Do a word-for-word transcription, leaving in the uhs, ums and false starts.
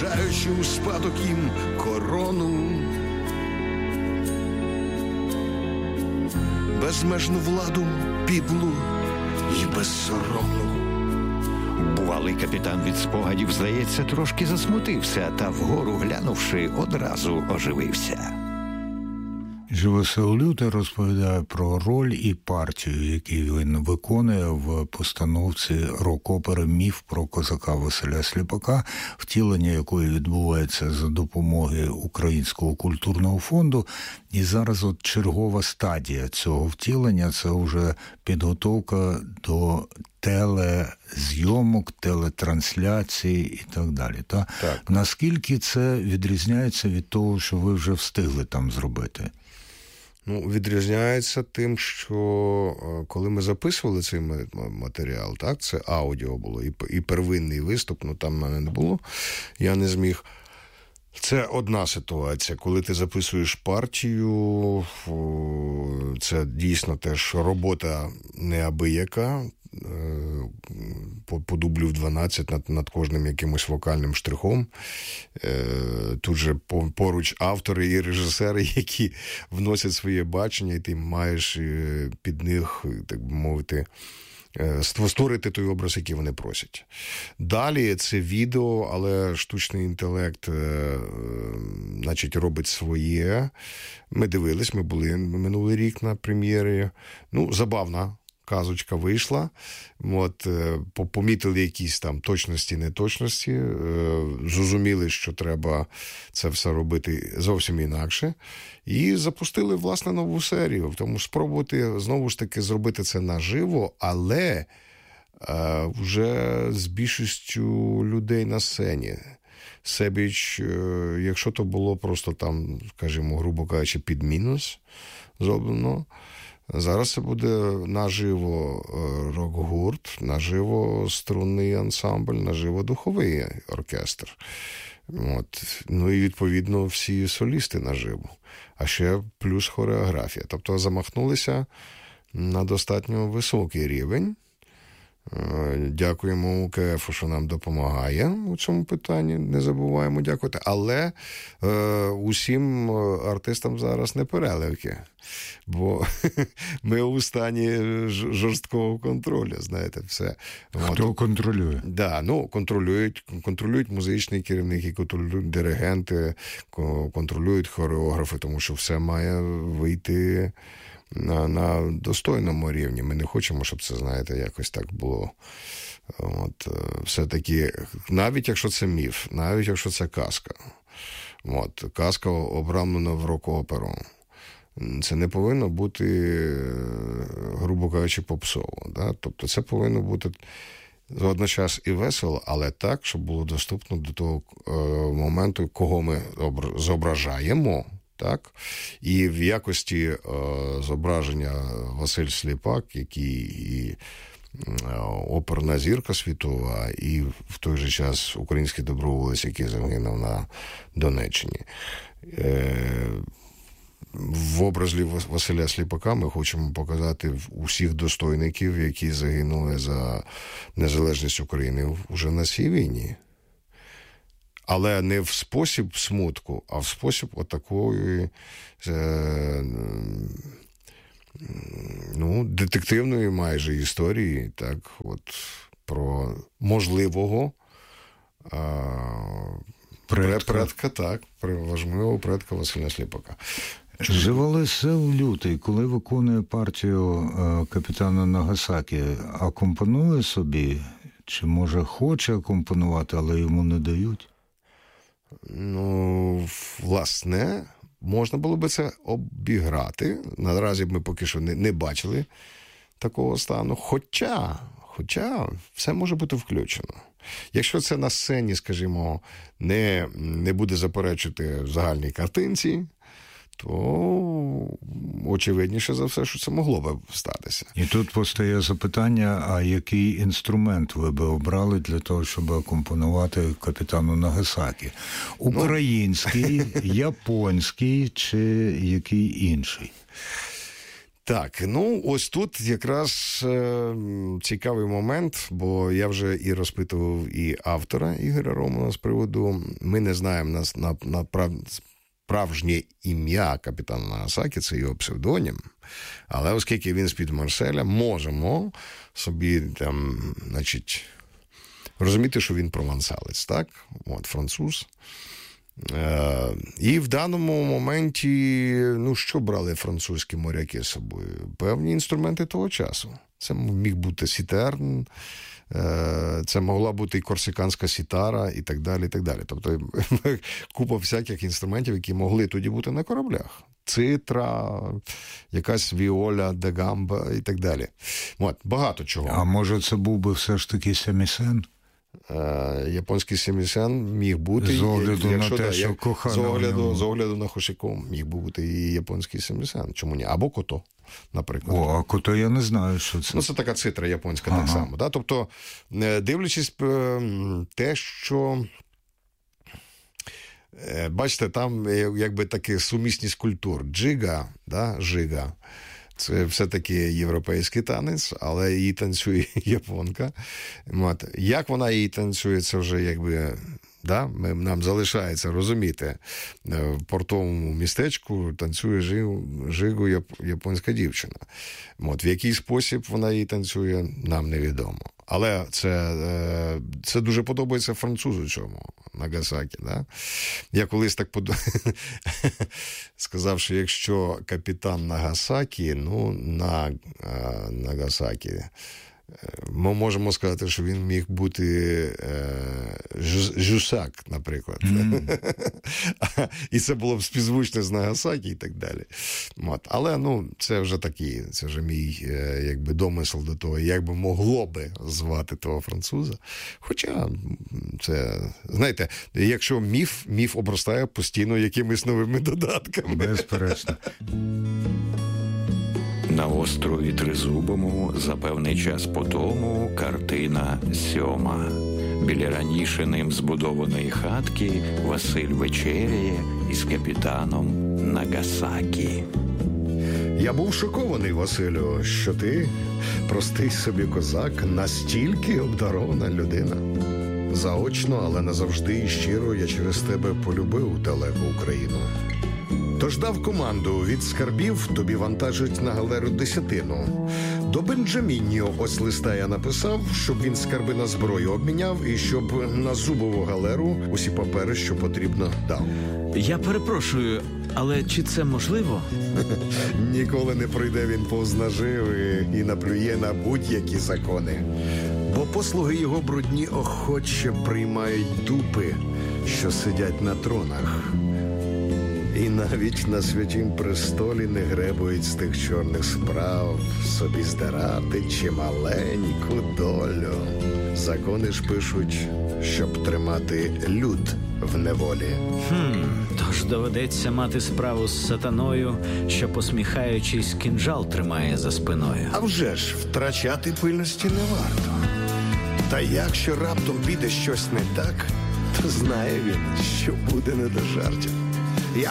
залишаючи у спадок їм корону. Безмежну владу підлу і безсоромну. Бувалий капітан від спогадів, здається, трошки засмутився, та вгору глянувши, одразу оживився. Живосил Лютий розповідає про роль і партію, яку він виконує в постановці рок-опери «Міф про козака Василя Сліпака», втілення якої відбувається за допомогою Українського культурного фонду. І зараз от чергова стадія цього втілення – це вже підготовка до телезйомок, телетрансляцій і так далі. Та? Так. Наскільки це відрізняється від того, що ви вже встигли там зробити? Ну, відрізняється тим, що коли ми записували цей матеріал, так, це аудіо було, і, і первинний виступ, ну там мене не було, я не зміг. Це одна ситуація. Коли ти записуєш партію, це дійсно теж робота неабияка, по, по дублю в дванадцять над, над кожним якимось вокальним штрихом. Тут же поруч автори і режисери, які вносять своє бачення, і ти маєш під них, так би мовити, створити той образ, який вони просять. Далі це відео, але штучний інтелект, значить, робить своє. Ми дивились, ми були минулий рік на прем'єрі. Ну, забавна казочка вийшла. От, помітили якісь там точності, неточності, зрозуміли, що треба це все робити зовсім інакше. І запустили, власне, нову серію. Тому спробувати, знову ж таки, зробити це наживо, але е, вже з більшістю людей на сцені. Себіч, е, якщо то було просто там, скажімо, грубо кажучи, під мінус зроблено, зараз це буде наживо рок-гурт, наживо струнний ансамбль, наживо духовий оркестр. От. Ну і, відповідно, всі солісти наживо. А ще плюс хореографія. Тобто замахнулися на достатньо високий рівень. Дякуємо УКФу, що нам допомагає у цьому питанні, не забуваємо дякувати. Але е, усім артистам зараз не переливки, бо ми у стані жорсткого контролю, знаєте, все. Хто От, контролює? Да, ну, контролюють, контролюють музичні керівники, контролюють диригенти, контролюють хореографи, тому що все має вийти На, на достойному рівні. Ми не хочемо, щоб це, знаєте, якось так було. От, все-таки, навіть якщо це міф, навіть якщо це казка, от, казка обрамлена в рок-оперу, це не повинно бути, грубо кажучи, попсово. Да? Тобто це повинно бути водночас і весело, але так, щоб було доступно до того е, моменту, кого ми зображаємо. Так? І в якості е, зображення Василь Сліпак, який і е, оперна зірка світова, і в той же час український доброволець, який загинув на Донеччині. Е, в образі Василя Сліпака ми хочемо показати усіх достойників, які загинули за незалежність України вже на цій війні. Але не в спосіб смутку, а в спосіб отакої е, ну, детективної майже історії, так, от, про можливого е, предка. предка, так, важливого предка Василя Сліпака. Живосил Лютий, коли виконує партію е, капітана Нагасакі, акомпонує собі? Чи, може, хоче акомпонувати, але йому не дають? Ну, власне, можна було би це обіграти. Наразі ми поки що не, не бачили такого стану. Хоча, хоча все може бути включено. Якщо це на сцені, скажімо, не, не буде заперечити в загальній картинці, то очевидніше за все, що це могло би статися. І тут постає запитання, а який інструмент ви би обрали для того, щоб акомпонувати капітану Нагасакі? Український, ну... японський чи який інший? Так, ну ось тут якраз е, цікавий момент, бо я вже і розпитував і автора Ігоря Романа з приводу, ми не знаємо нас на, на прав, справжнє ім'я капітана Нагасакі, це його псевдонім, але оскільки він з-під Марселя, можемо собі там, значить, розуміти, що він провансалець, так? От, француз. Е, і в даному моменті, ну, що брали французькі моряки з собою? Певні інструменти того часу. Це міг бути сітерн, е, це могла бути і корсиканська сітара, і так далі, і так далі. Тобто купа всяких інструментів, які могли тоді бути на кораблях. Цитра, якась віоля, де гамба і так далі. От, багато чого. А може це був би все ж таки семісен? Японський семісен міг бути, з огляду якщо, на те, да, що як, кохана з огляду, в з огляду на Хошіко міг бути і японський семісен. Чому ні? Або кото, наприклад. О, а кото я не знаю, що це. Ну, це така цитра японська, ага. так само. Да? Тобто, дивлячись те, що... Бачите, там якби такі сумісність культур. Джига, да, жига. Це все-таки європейський танець, але її танцює японка. От. Як вона її танцює, це вже якби, да, ми, нам залишається розуміти. В портовому містечку танцює жигу, жигу японська дівчина. От. В який спосіб вона її танцює, нам невідомо. Але це, це дуже подобається французу цьому, Нагасакі. Да? Я колись так под... сказав, що якщо капітан Нагасакі, ну, на Нагасакі, ми можемо сказати, що він міг бути Жусак, наприклад. Mm. І це було б співзвучне з Нагасакі і так далі. От. Але, ну, це вже такий, це вже мій, якби, домисел до того, як би могло би звати того француза. Хоча, це, знаєте, якщо міф, міф обростає постійно якимись новими додатками. Безперечно. На острові Тризубому за певний час по тому картина сьома. Біля раніше ним збудованої хатки Василь вечеряє із капітаном Нагасакі. Я був шокований, Василю, що ти, простий собі козак, настільки обдарована людина. Заочно, але назавжди і щиро я через тебе полюбив далеку Україну. Тож дав команду від скарбів тобі вантажить на галеру десятину. До Бенджамінню ось листа я написав, щоб він скарби на зброю обміняв і щоб на зубову галеру усі папери, що потрібно, дав. Я перепрошую, але чи це можливо? Ніколи не пройде він повз наживи і наплює на будь-які закони. Бо послуги його брудні охоче приймають дупи, що сидять на тронах. І навіть на святім престолі не гребують з тих чорних справ собі здирати чималеньку долю. Закони ж пишуть, щоб тримати люд в неволі. Хм, тож доведеться мати справу з сатаною, що, посміхаючись, кинджал тримає за спиною. А вже ж, втрачати пильності не варто. Та якщо раптом піде щось не так, то знає він, що буде не до жартів.